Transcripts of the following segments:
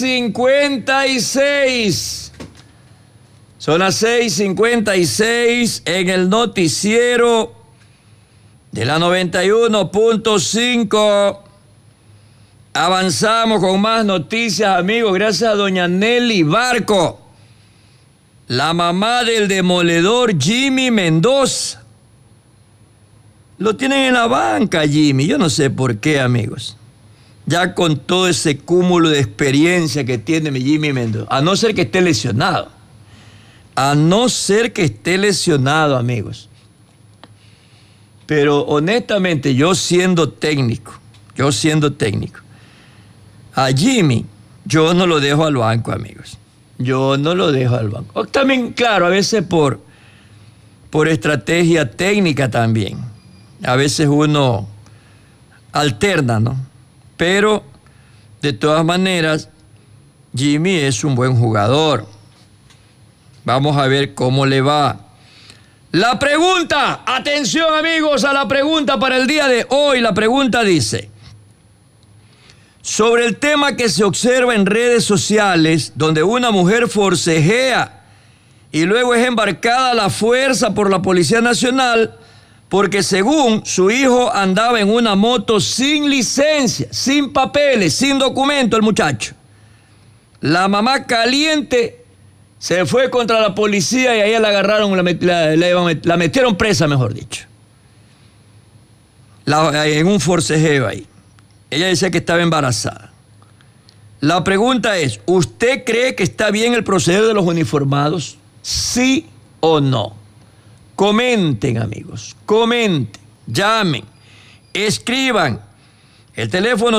6:56. Son las 6:56 en el noticiero de la 91.5. Avanzamos con más noticias, amigos, gracias a doña Nelly Barco, la mamá del demoledor Jimmy Mendoza. Lo tienen en la banca, Jimmy. Yo no sé por qué, amigos. Ya con todo ese cúmulo de experiencia que tiene mi Jimmy Mendoza. A no ser que esté lesionado. A no ser que esté lesionado, amigos. Pero honestamente, yo siendo técnico, a Jimmy, yo no lo dejo al banco, amigos. Yo no lo dejo al banco. También, claro, a veces por estrategia técnica también. A veces uno alterna, ¿no? Pero, de todas maneras, Jimmy es un buen jugador. Vamos a ver cómo le va. La pregunta, atención amigos a la pregunta para el día de hoy. La pregunta dice: sobre el tema que se observa en redes sociales, donde una mujer forcejea y luego es embarcada a la fuerza por la Policía Nacional, porque según su hijo andaba en una moto sin licencia, sin papeles, sin documento el muchacho. La mamá caliente se fue contra la policía y a ella la agarraron, la metieron presa, mejor dicho. En un forcejeo ahí. Ella decía que estaba embarazada. La pregunta es, ¿usted cree que está bien el proceder de los uniformados? ¿Sí o no? Comenten, amigos, comenten, llamen, escriban. El teléfono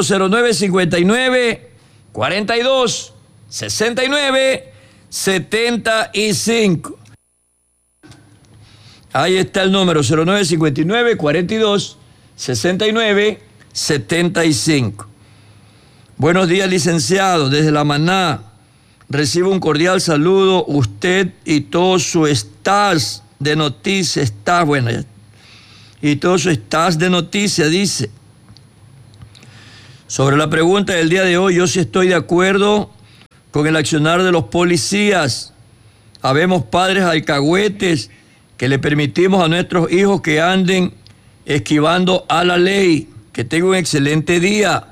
0959-42-69-75. Ahí está el número, 0959-42-69-75. Buenos días, licenciado. Desde La Maná, recibo un cordial saludo. Usted y todo su staff de noticias, y todo su staff de noticias, dice. Sobre la pregunta del día de hoy, yo sí estoy de acuerdo con el accionar de los policías. Habemos padres alcahuetes que le permitimos a nuestros hijos que anden esquivando a la ley. Que tenga un excelente día.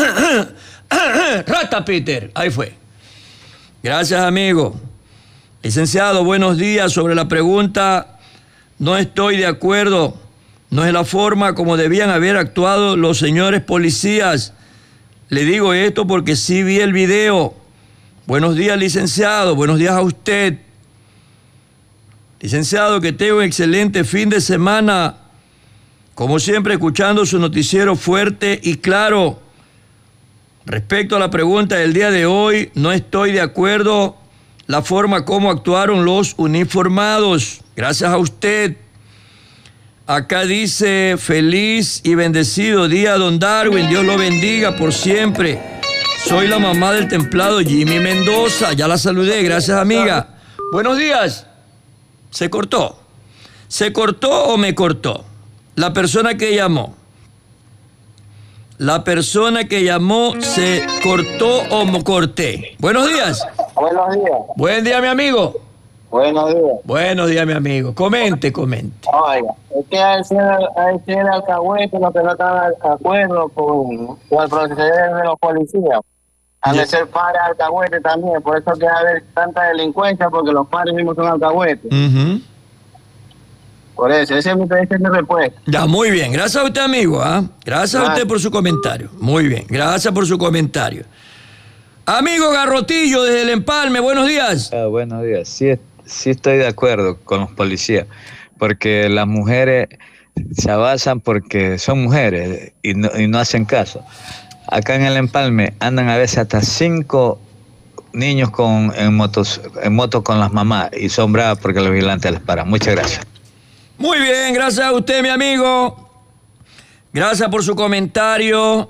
Rata Peter, ahí fue. Gracias, amigo. Licenciado, buenos días. Sobre la pregunta, no estoy de acuerdo. No es la forma como debían haber actuado los señores policías. Le digo esto porque sí vi el video. Buenos días, licenciado. Buenos días a usted. Licenciado, que tenga un excelente fin de semana. Como siempre, escuchando su noticiero fuerte y claro. Respecto a la pregunta del día de hoy, no estoy de acuerdo la forma como actuaron los uniformados. Gracias a usted. Acá dice, feliz y bendecido día, don Darwin. Dios lo bendiga por siempre. Soy la mamá del templado Jimmy Mendoza. Ya la saludé, gracias, amiga. Buenos días. ¿Se cortó? ¿Se cortó o me cortó? La persona que llamó. La persona que llamó, ¿se cortó o me corté? Buenos días. Buenos días. Buen día, mi amigo. Buenos días. Buenos días, mi amigo. Comente. Oiga, es que al ser alcahuete lo que no están de acuerdo con el proceder de los policías. Han de ser padres alcahuetes también, por eso que hay tanta delincuencia, porque los padres mismos son alcahuetes. Por eso, esa es mi respuesta. Ya, muy bien. Gracias a usted, amigo. Gracias a usted por su comentario. Muy bien. Gracias por su comentario. Amigo Garrotillo, desde El Empalme, buenos días. Buenos días. Sí estoy de acuerdo con los policías, porque las mujeres se abasan porque son mujeres y no hacen caso. Acá en El Empalme andan a veces hasta 5 niños en moto con las mamás y son bravas porque los vigilantes les paran. Muchas gracias. Muy bien, gracias a usted, mi amigo. Gracias por su comentario.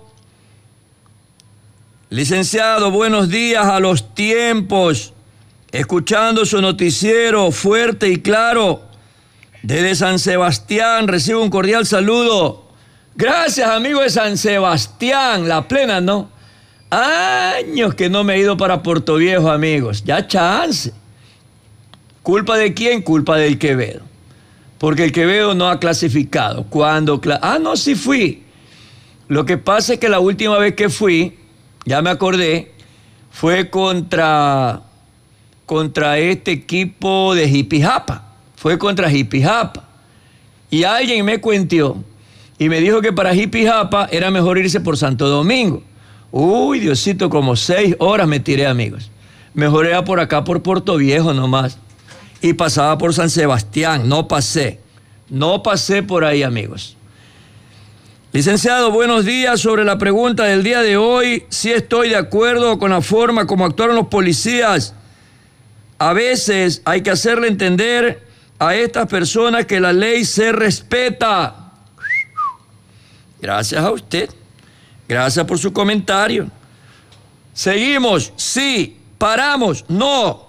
Licenciado, buenos días a los tiempos. Escuchando su noticiero fuerte y claro. Desde San Sebastián recibo un cordial saludo. Gracias, amigo de San Sebastián. La plena, ¿no? Años que no me he ido para Portoviejo, amigos. Ya chance. ¿Culpa de quién? Culpa del Quevedo. Porque el Quevedo no ha clasificado. No, sí fui. Lo que pasa es que la última vez que fui, ya me acordé, fue contra este equipo de Jipijapa. Fue contra Jipijapa. Y alguien me cuenteó y me dijo que para Jipijapa era mejor irse por Santo Domingo. Uy, Diosito, como 6 horas me tiré, amigos. Mejor era por acá, por Portoviejo nomás. Y pasaba por San Sebastián. No pasé por ahí, amigos. Licenciado, buenos días. Sobre la pregunta del día de hoy, sí estoy de acuerdo con la forma como actuaron los policías. A veces hay que hacerle entender a estas personas que la ley se respeta. Gracias a usted. Gracias por su comentario. Seguimos. Sí. Paramos. No.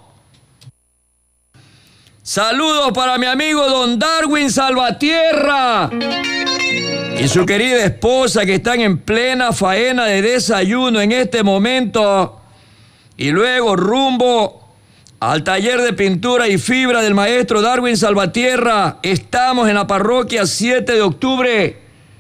Saludos para mi amigo don Darwin Salvatierra y su querida esposa, que están en plena faena de desayuno en este momento, y luego rumbo al taller de pintura y fibra del maestro Darwin Salvatierra. Estamos en la parroquia 7 de octubre.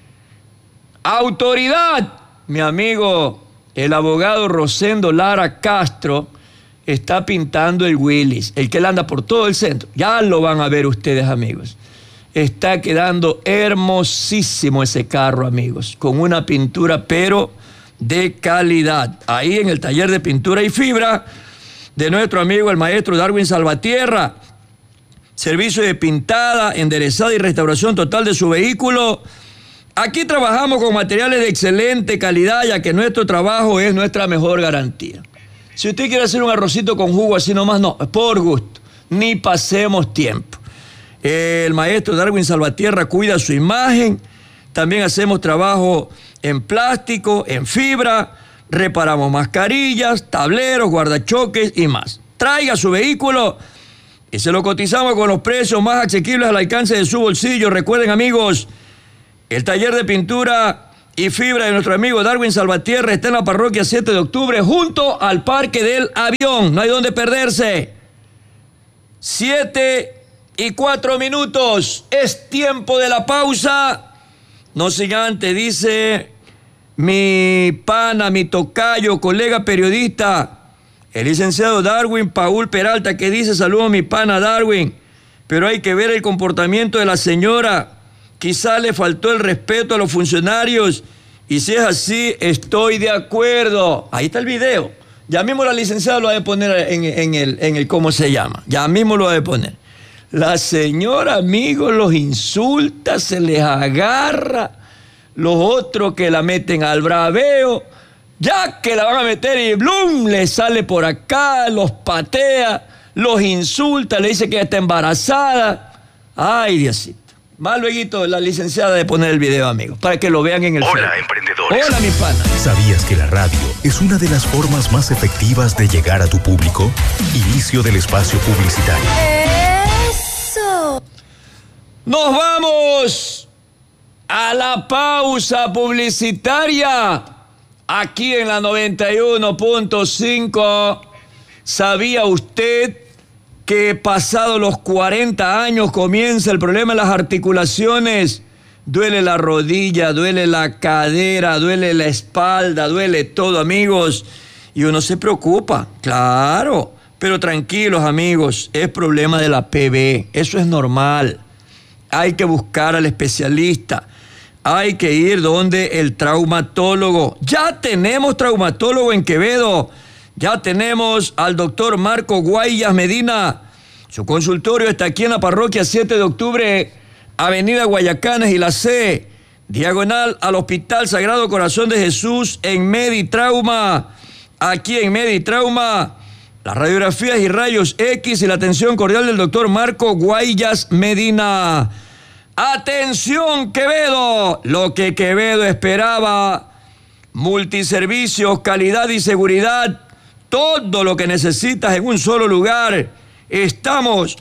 Autoridad, mi amigo, el abogado Rosendo Lara Castro, está pintando el Willys, el que él anda por todo el centro. Ya lo van a ver ustedes, amigos. Está quedando hermosísimo ese carro, amigos, con una pintura pero de calidad. Ahí en el taller de pintura y fibra de nuestro amigo el maestro Darwin Salvatierra. Servicio de pintada, enderezada y restauración total de su vehículo. Aquí trabajamos con materiales de excelente calidad, ya que nuestro trabajo es nuestra mejor garantía. Si usted quiere hacer un arrocito con jugo así nomás, no, por gusto, ni pasemos tiempo. El maestro Darwin Salvatierra cuida su imagen. También hacemos trabajo en plástico, en fibra, reparamos mascarillas, tableros, guardachoques y más. Traiga su vehículo y se lo cotizamos con los precios más asequibles al alcance de su bolsillo. Recuerden, amigos, el taller de pintura y fibra de nuestro amigo Darwin Salvatierra está en la parroquia 7 de octubre, junto al Parque del Avión. No hay donde perderse. 7:04. Es tiempo de la pausa. No sin antes, dice mi pana, mi tocayo, colega periodista, el licenciado Darwin Paul Peralta, que dice: saludo a mi pana Darwin, pero hay que ver el comportamiento de la señora. Quizá le faltó el respeto a los funcionarios, y si es así, estoy de acuerdo. Ahí está el video. Ya mismo la licenciada lo va a poner en el ¿cómo se llama? Ya mismo lo va a poner. La señora, amigos, los insulta, se les agarra. Los otros que la meten al braveo, ya que la van a meter y ¡blum!, le sale por acá, los patea, los insulta, le dice que ya está embarazada. Ay, Diosito. Más luego la licenciada de poner el video, amigos, para que lo vean en el Hola, Facebook. emprendedores. Hola, mi pana. ¿Sabías que la radio es una de las formas más efectivas de llegar a tu público? Inicio del espacio publicitario. ¡Eso! Nos vamos a la pausa publicitaria aquí en la 91.5. ¿Sabía usted que pasado los 40 años comienza el problema de las articulaciones? Duele la rodilla, duele la cadera, duele la espalda, duele todo, amigos. Y uno se preocupa, claro. Pero tranquilos, amigos, es problema de la PB. Eso es normal. Hay que buscar al especialista. Hay que ir donde el traumatólogo. Ya tenemos traumatólogo en Quevedo. Ya tenemos al doctor Marco Guayas Medina. Su consultorio está aquí en la parroquia 7 de octubre, avenida Guayacanes y la C, diagonal al Hospital Sagrado Corazón de Jesús, en Meditrauma. Aquí en Meditrauma, las radiografías y rayos X y la atención cordial del doctor Marco Guayas Medina. ¡Atención, Quevedo! Lo que Quevedo esperaba. Multiservicios, calidad y seguridad. Todo lo que necesitas en un solo lugar. Estamos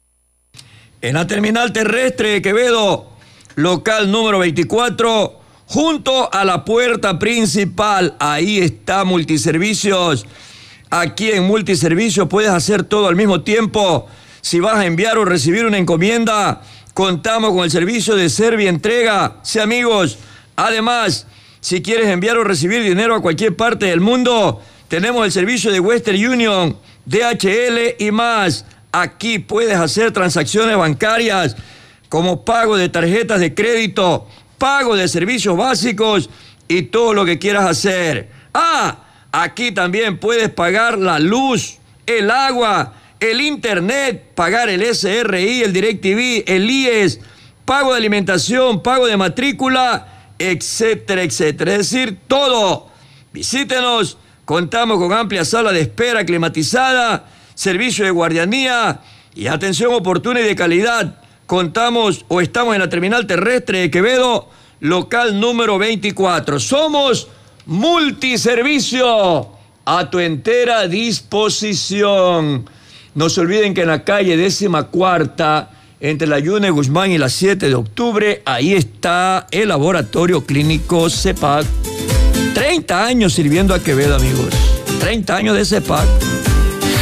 en la terminal terrestre de Quevedo, local número 24, junto a la puerta principal. Ahí está Multiservicios. Aquí en Multiservicios puedes hacer todo al mismo tiempo. Si vas a enviar o recibir una encomienda, contamos con el servicio de Servientrega. Sí, amigos. Además, si quieres enviar o recibir dinero a cualquier parte del mundo, tenemos el servicio de Western Union, DHL y más. Aquí puedes hacer transacciones bancarias como pago de tarjetas de crédito, pago de servicios básicos y todo lo que quieras hacer. Aquí también puedes pagar la luz, el agua, el internet, pagar el SRI, el DirecTV, el IES, pago de alimentación, pago de matrícula, etcétera, etcétera. Es decir, todo. Visítenos, contamos con amplia sala de espera climatizada, servicio de guardianía y atención oportuna y de calidad. Contamos o estamos en la terminal terrestre de Quevedo, local número 24. Somos Multiservicio, a tu entera disposición. No se olviden que en la calle 14ª, entre la Yune Guzmán y la 7 de octubre, ahí está el laboratorio clínico CEPAC. 30 años sirviendo a Quevedo, amigos. 30 años de CEPAC.